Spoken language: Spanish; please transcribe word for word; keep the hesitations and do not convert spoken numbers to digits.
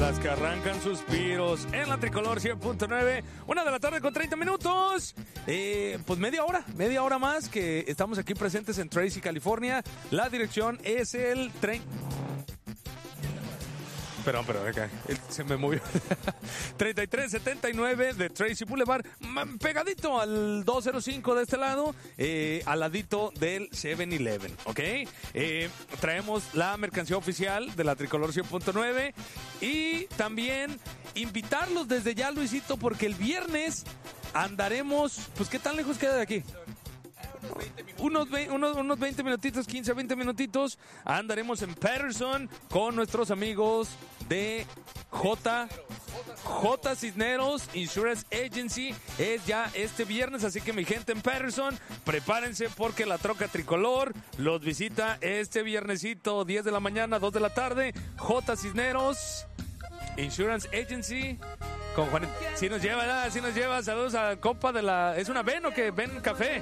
las que arrancan suspiros en la Tricolor cien punto nueve. Una de la tarde con treinta minutos. Eh, pues media hora, media hora más que estamos aquí presentes en Tracy, California. La dirección es el tren... Perdón, perdón, acá se me movió. treinta y tres setenta y nueve de Tracy Boulevard, pegadito al doscientos cinco de este lado, eh, al ladito del siete eleven, ¿ok? Eh, traemos la mercancía oficial de la Tricolor cien punto nueve y también invitarlos desde ya, Luisito, porque el viernes andaremos, pues, ¿qué tan lejos queda de aquí? Unos, unos, unos veinte minutitos, quince a veinte minutitos. Andaremos en Patterson con nuestros amigos de J. J. Cisneros Insurance Agency. Es ya este viernes, así que mi gente en Patterson, prepárense porque la troca tricolor los visita este viernesito, diez de la mañana, dos de la tarde. J. Cisneros Insurance Agency. Con Juan, si nos lleva, si nos lleva, saludos a compa de la, ¿es una Ven o qué? Ven Café.